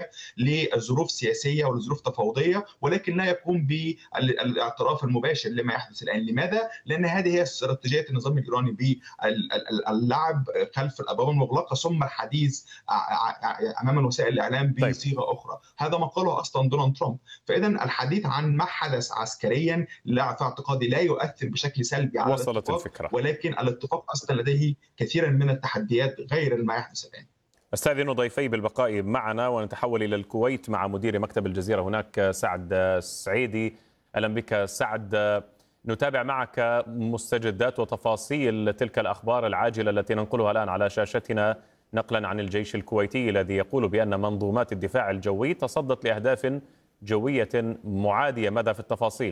تحديات لظروف سياسيه ولظروف تفاوضيه، ولكن لا يقوم بالاعتراف المباشر لما يحدث الان. لماذا؟ لان هذه هي استراتيجيه النظام الايراني باللعب خلف الابواب المغلقه، ثم الحديث امام وسائل الاعلام طيب. بصيغه اخرى. هذا ما قاله اصلا دونالد ترامب. فاذا الحديث عن ما حدث عسكريا لا في اعتقادي لا يؤثر بشكل سلبي على وصلت الاتفاق، الفكره. ولكن الاتفاق اصلا لديه كثيرا من التحديات غير ما يحدث الان. استاذن ضيفي بالبقاء معنا ونتحول الى الكويت مع مدير مكتب الجزيره هناك سعد السعيدي. اهلا بك سعد. نتابع معك مستجدات وتفاصيل تلك الاخبار العاجله التي ننقلها الان على شاشتنا، نقلا عن الجيش الكويتي الذي يقول بان منظومات الدفاع الجوي تصدت لاهداف جويه معاديه. ماذا في التفاصيل؟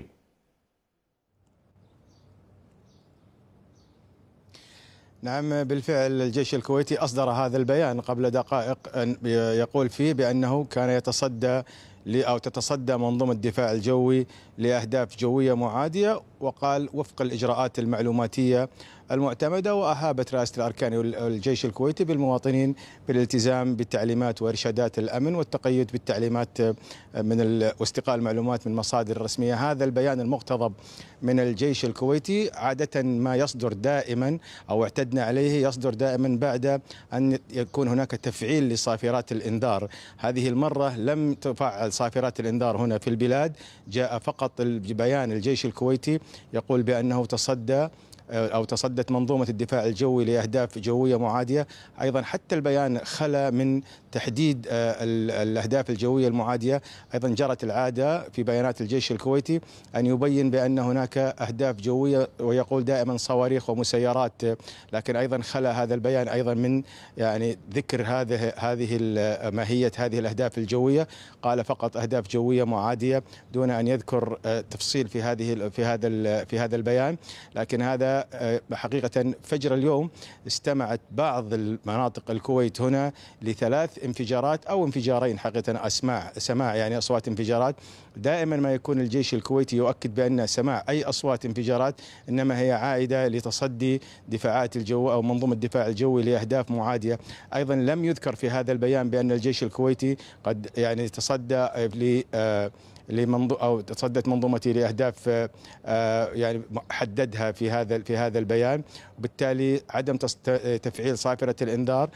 نعم، بالفعل الجيش الكويتي أصدر هذا البيان قبل دقائق يقول فيه بأنه كان يتصدى أو تتصدى منظومة الدفاع الجوي لأهداف جوية معادية، وقال وفق الإجراءات المعلوماتية المعتمدة، وأهابت رئاسة الأركان والجيش الكويتي بالمواطنين بالالتزام بالتعليمات وإرشادات الأمن والتقيد بالتعليمات واستقاء المعلومات من مصادر رسمية. هذا البيان المقتضب من الجيش الكويتي عادة ما يصدر دائما أو اعتدنا عليه يصدر دائما بعد أن يكون هناك تفعيل لصافرات الإنذار. هذه المرة لم تفعل صافرات الإنذار هنا في البلاد، جاء فقط بيان الجيش الكويتي يقول بأنه تصدت منظومة الدفاع الجوي لأهداف جوية معادية. أيضا حتى البيان خلا من تحديد الأهداف الجوية المعادية. أيضا جرت العادة في بيانات الجيش الكويتي أن يبين بأن هناك أهداف جوية ويقول دائما صواريخ ومسيرات، لكن أيضا خلا هذا البيان أيضا من ذكر هذه ماهية هذه الأهداف الجوية. قال فقط أهداف جوية معادية دون أن يذكر تفصيل في هذا البيان. لكن هذا حقيقة فجر اليوم استمعت بعض المناطق الكويت هنا لثلاث انفجارات أو انفجارين، حقيقة سماع أصوات انفجارات. دائما ما يكون الجيش الكويتي يؤكد بأن سماع أي أصوات انفجارات إنما هي عائدة لتصدي دفاعات الجو أو منظومة الدفاع الجوي لأهداف معادية. أيضا لم يذكر في هذا البيان بأن الجيش الكويتي قد تصدى أو تصدت منظومتي لأهداف حددها في هذا البيان، وبالتالي عدم تفعيل صافرة الإنذار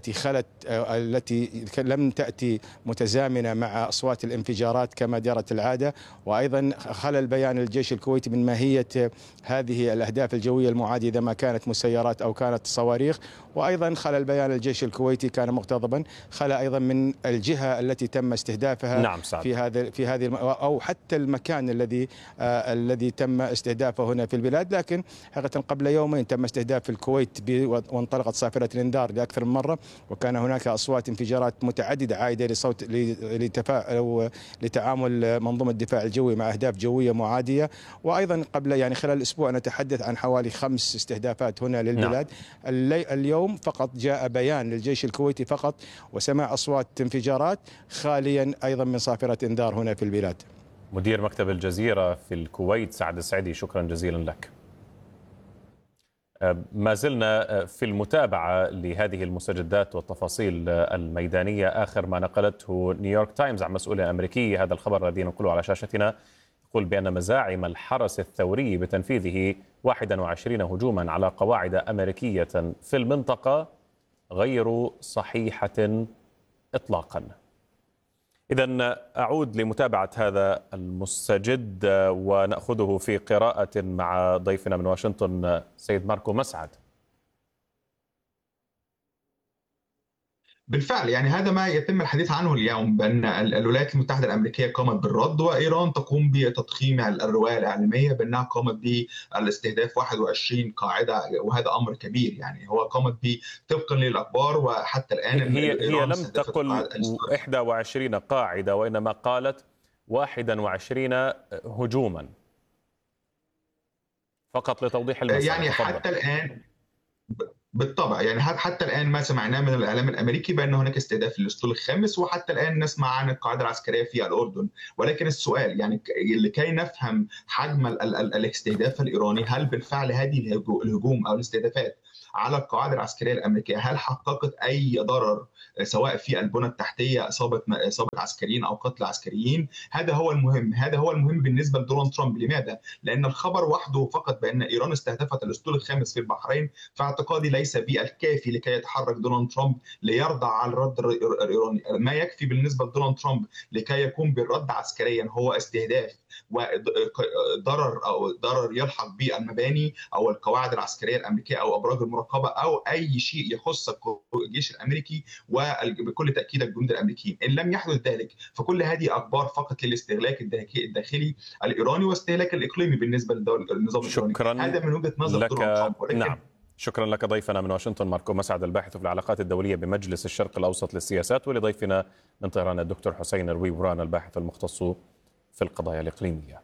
التي لم تأتي متزامنة مع أصوات الانفجارات كما جرت العادة. وأيضا خلى البيان الجيش الكويتي من ماهية هذه الأهداف الجوية المعادية إذا ما كانت مسيرات أو كانت صواريخ. وأيضا خلى البيان الجيش الكويتي كان مقتضبا، خلى أيضا من الجهة التي تم استهدافها. نعم في هذه أو حتى المكان الذي تم استهدافه هنا في البلاد. لكن حقيقة قبل يومين تم استهداف الكويت وانطلقت صافرة الإنذار لأكثر من مرة، وكان هناك أصوات انفجارات متعددة عائدة لتعامل منظومة الدفاع الجوي مع أهداف جوية معادية. وأيضا قبل خلال الأسبوع نتحدث عن حوالي 5 استهدافات هنا للبلاد. اليوم فقط جاء بيان للجيش الكويتي فقط وسماع أصوات انفجارات خاليا أيضا من صافرة إنذار هنا في البلاد. مدير مكتب الجزيرة في الكويت سعد السعيدي، شكرا جزيلا لك. ما زلنا في المتابعة لهذه المستجدات والتفاصيل الميدانية. آخر ما نقلته نيويورك تايمز عن مسؤول أمريكي، هذا الخبر الذي ننقله على شاشتنا، يقول بأن مزاعم الحرس الثوري بتنفيذه 21 هجوما على قواعد أمريكية في المنطقة غير صحيحة إطلاقا. إذن أعود لمتابعة هذا المستجد ونأخذه في قراءة مع ضيفنا من واشنطن سيد ماركو مسعد. بالفعل هذا ما يتم الحديث عنه اليوم، بأن الولايات المتحدة الأمريكية قامت بالرد، وإيران تقوم بتضخيم الرواية الإعلامية بأنها قامت بالاستهداف 21 قاعدة، وهذا أمر كبير. هو قامت طبقا للأخبار، وحتى الآن هي لم تقل 21 قاعدة وإنما قالت 21 هجوما، فقط لتوضيح المسألة. حتى الآن بالطبع حتى الآن ما سمعناه من الإعلام الأمريكي بأن هناك استهداف للأسطول الخامس، وحتى الآن نسمع عن القاعدة العسكرية في الأردن. ولكن السؤال لكي نفهم حجم الاستهداف الإيراني، هل بالفعل هذه الهجوم أو الاستهدافات على القواعد العسكريه الامريكيه، هل حققت اي ضرر سواء في البنى التحتيه، اصابه عسكريين او قتل عسكريين؟ هذا هو المهم بالنسبه لدونالد ترامب. لماذا؟ لان الخبر وحده فقط بان ايران استهدفت الاسطول الخامس في البحرين في اعتقادي ليس بالكافي لكي يتحرك دونالد ترامب ليرضى على الرد الايراني. ما يكفي بالنسبه لدونالد ترامب لكي يقوم بالرد عسكريا هو استهداف ضرر يلحق بالمباني او القواعد العسكريه الامريكيه او ابراج المراقبه او اي شيء يخص الجيش الامريكي وبكل تاكيد الجنود الامريكيين. ان لم يحدث ذلك فكل هذه اخبار فقط للاستهلاك الداخلي الايراني واستهلاك الاقليمي بالنسبه للنظام الايراني. هذا من وجهه نظر دونالد ترامب. نعم، شكرا لك ضيفنا من واشنطن ماركو مسعد الباحث في العلاقات الدوليه بمجلس الشرق الاوسط للسياسات، ولضيفنا من طهران الدكتور حسين الرويوران الباحث المختص في القضايا الإقليمية.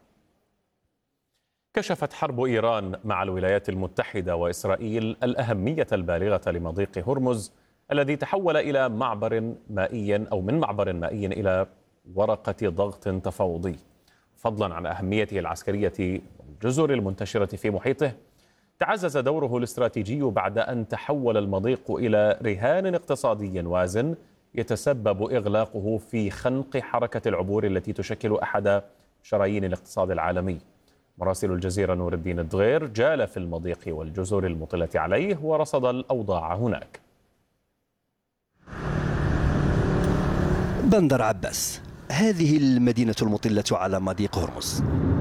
كشفت حرب إيران مع الولايات المتحدة وإسرائيل الأهمية البالغة لمضيق هرمز الذي تحول إلى معبر مائي أو من معبر مائي إلى ورقة ضغط تفاوضي. فضلا عن أهميته العسكرية والجزر المنتشرة في محيطه، تعزز دوره الاستراتيجي بعد أن تحول المضيق إلى رهان اقتصادي وازن يتسبب إغلاقه في خنق حركة العبور التي تشكل أحد شرايين الاقتصاد العالمي. مراسل الجزيرة نور الدين الدغير جال في المضيق والجزر المطلة عليه ورصد الأوضاع هناك. بندر عباس، هذه المدينة المطلة على مضيق هرمز،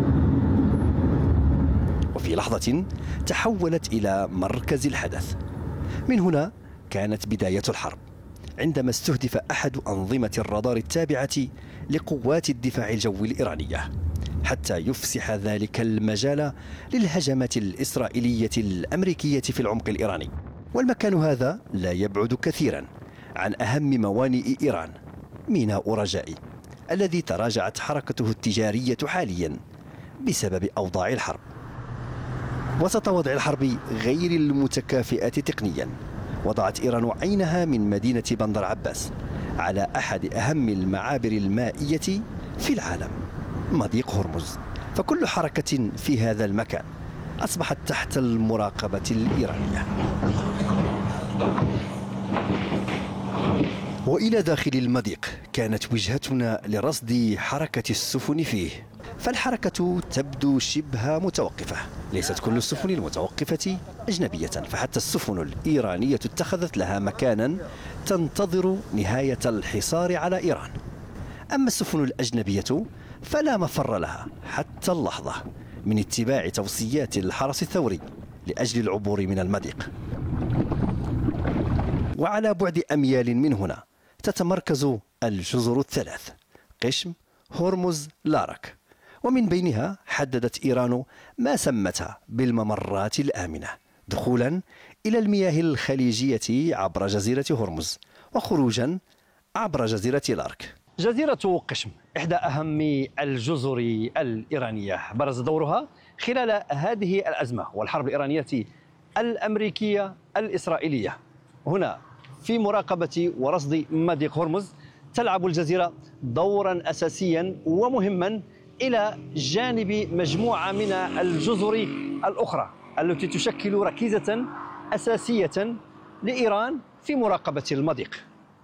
وفي لحظة تحولت إلى مركز الحدث. من هنا كانت بداية الحرب، عندما استهدف أحد أنظمة الرادار التابعة لقوات الدفاع الجوي الإيرانية حتى يفسح ذلك المجال للهجمات الإسرائيلية الأمريكية في العمق الإيراني. والمكان هذا لا يبعد كثيرا عن أهم موانئ إيران، ميناء رجائي الذي تراجعت حركته التجارية حاليا بسبب أوضاع الحرب. وسط وضع الحرب غير المتكافئة تقنيا، وضعت إيران عينها من مدينة بندر عباس على أحد أهم المعابر المائية في العالم، مضيق هرمز. فكل حركة في هذا المكان أصبحت تحت المراقبة الإيرانية. وإلى داخل المضيق كانت وجهتنا لرصد حركة السفن فيه، فالحركة تبدو شبه متوقفة. ليست كل السفن المتوقفة أجنبية، فحتى السفن الإيرانية اتخذت لها مكانا تنتظر نهاية الحصار على إيران. أما السفن الأجنبية فلا مفر لها حتى اللحظة من اتباع توصيات الحرس الثوري لأجل العبور من المضيق. وعلى بعد أميال من هنا تتمركز الجزر الثلاث: قشم، هرمز، لارك، ومن بينها حددت إيران ما سمتها بالممرات الآمنة، دخولا إلى المياه الخليجية عبر جزيرة هرمز وخروجا عبر جزيرة لارك. جزيرة قشم إحدى أهم الجزر الإيرانية، برز دورها خلال هذه الأزمة والحرب الإيرانية الأمريكية الإسرائيلية. هنا في مراقبة ورصد مضيق هرمز تلعب الجزيرة دورا أساسيا ومهما إلى جانب مجموعة من الجزر الأخرى التي تشكل ركيزة أساسية لإيران في مراقبة المضيق.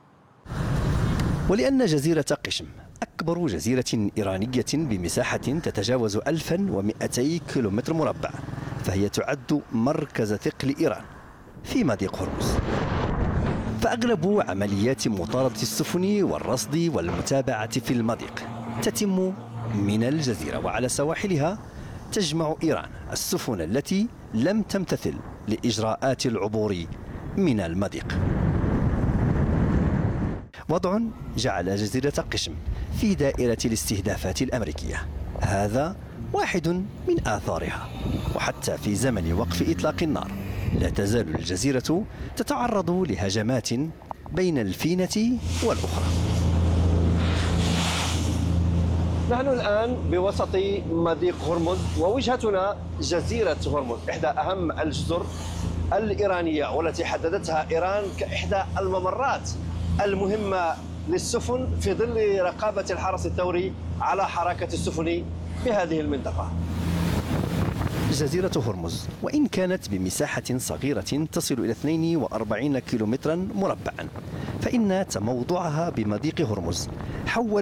ولأن جزيرة قشم أكبر جزيرة إيرانية بمساحة تتجاوز 1200 كيلومتر مربع، فهي تعد مركز ثقل إيران في مضيق هرمز. فأغلب عمليات مطاردة السفن والرصد والمتابعة في المضيق تتم من الجزيرة، وعلى سواحلها تجمع إيران السفن التي لم تمتثل لإجراءات العبور من المضيق. وضع جعل جزيرة قشم في دائرة الاستهدافات الأمريكية، هذا واحد من آثارها. وحتى في زمن وقف إطلاق النار لا تزال الجزيرة تتعرض لهجمات بين الفينة والأخرى. نحن الآن بوسط مضيق هرمز، ووجهتنا جزيرة هرمز، إحدى أهم الجزر الإيرانية والتي حددتها إيران كإحدى الممرات المهمة للسفن في ظل رقابة الحرس الثوري على حركة السفن بهذه المنطقة. جزيرة هرمز وإن كانت بمساحة صغيرة تصل إلى 42 كيلومترا مربعا، فإن تموضعها بمضيق هرمز حول